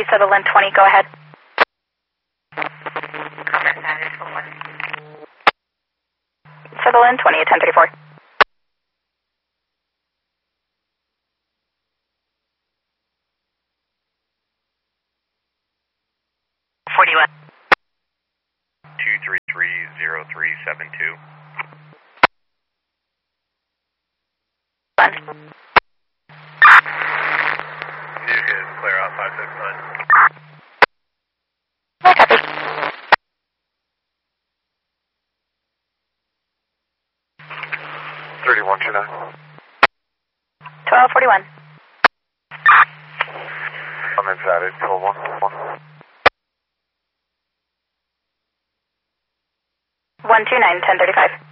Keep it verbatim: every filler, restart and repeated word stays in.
Sutherland twenty, go ahead. Sutherland twenty at ten thirty-four. forty-one. two three three zero three seven two. One. New hit, clear out five six nine. I copy. thirty-one two nine. twelve forty-one. I'm inside it, twelve one one. one two nine, ten thirty-five.